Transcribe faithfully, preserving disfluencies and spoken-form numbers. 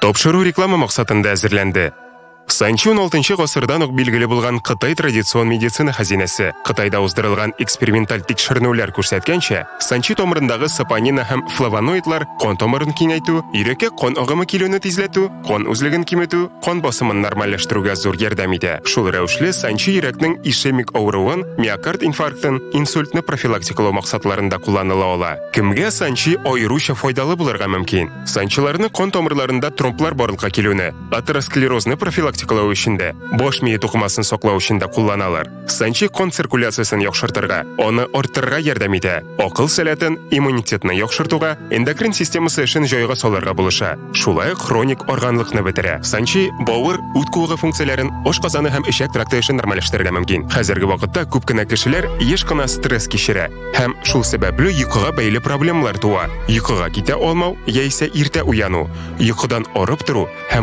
Тапшыру реклама максатында әзерләнде. Санчи он алтынчы гасырдан ук билгеле булган Кытай традицион медицина хазинәсе. Кытайда уздырылган эксперименталь тикшеренүләр күрсәткәнчә, санчи томырындагы сапонина һәм флавоноидлар кан томырын киңәйтү, йөрәккә кан агымы килүне тизләтү, кан үзлеген киметү, кан басымын нормальләштерүгә зур ярдәм итә. Шул рәвешле санчи йөрәкнең ишемик авыруын, миокард инфарктын, инсультны профилактикалау максатларында кулланыла ала. Кемгә санчи аеруча файдалы булырга мөмкин? Санчиларны кан томырларында тромблар барлыкка килүне, атеросклерозны профилактикалау өчендә, баш мие тукымасын саклау өчендә кулланалар. Санчи кан циркуляциясен яхшыртырга, аны арттырырга ярдәм итә. Акыл сәләтен, иммунитетны яхшыртуга, эндокрин системасы эшен җайга салырга булыша. Шулай хроник органлыкны бетерә. Санчи бавыр, үт куыгы функцияләрен, ашказаны һәм ишәк тракты эшен нормальләштерергә мөмкин. Хәзерге вакытта күп кенә кешеләр еш кына стресс кичерә һәм шул сәбәпле йокыга бәйле проблемалар туа. Йокыга китә алмау яисә иртә уяну, йокыдан арып тору һәм